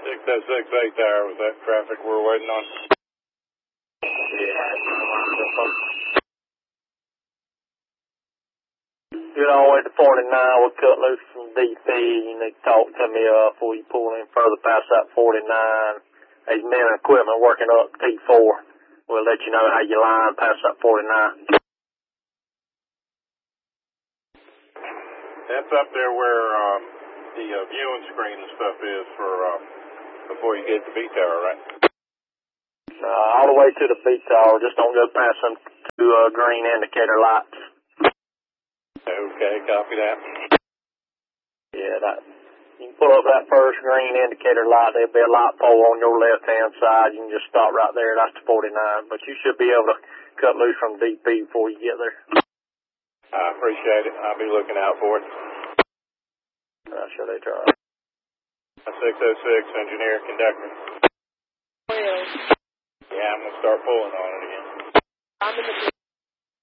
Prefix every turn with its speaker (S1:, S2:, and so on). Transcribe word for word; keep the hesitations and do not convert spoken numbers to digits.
S1: six oh six eight there, was that traffic we're waiting on?
S2: Yeah. You're on the way to forty-nine, we'll cut loose from D P. You need to talk to me uh, before you pull in further past that forty-nine. There's men and equipment working up T four. We'll let you know how you line past that forty-nine.
S1: That's up there where um, the uh, viewing screen and stuff is for uh, before you get to B Tower, right?
S2: Uh, all the way to the B Tower. Just don't go past them two uh, green indicator lights.
S1: Okay, copy that.
S2: Yeah, that. You can pull up that first green indicator light. There'll be a light pole on your left-hand side. You can just stop right there. That's the forty-nine. But you should be able to cut loose from D P before you get there.
S1: I appreciate it. I'll be looking out for it.
S2: Uh, sure they try.
S1: six oh six, engineer, conductor.
S3: Well,
S1: Yeah, I'm going to start pulling on it again.
S3: I'm in the